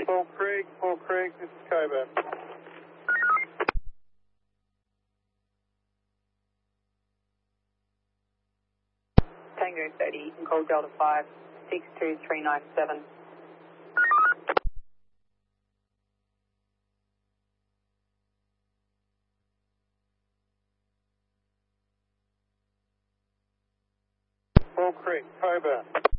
Fall Creek, this is Coburn. Tango 30, you can call Delta 5, 62397. Fall Creek, Coburn.